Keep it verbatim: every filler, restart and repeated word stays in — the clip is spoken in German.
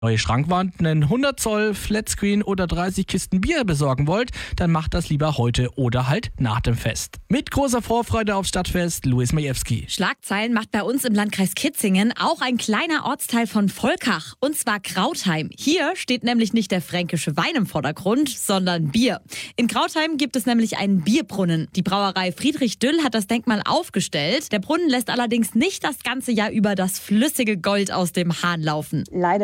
Neue Schrankwand, einen hundert Zoll Flatscreen oder dreißig Kisten Bier besorgen wollt, dann macht das lieber heute oder halt nach dem Fest. Mit großer Vorfreude aufs Stadtfest, Luis Majewski. Schlagzeilen macht bei uns im Landkreis Kitzingen auch ein kleiner Ortsteil von Volkach, und zwar Krautheim. Hier steht nämlich nicht der fränkische Wein im Vordergrund, sondern Bier. In Krautheim gibt es nämlich einen Bierbrunnen. Die Brauerei Friedrich Düll hat das Denkmal aufgestellt. Der Brunnen lässt allerdings nicht das ganze Jahr über das flüssige Gold aus dem Hahn laufen. Leider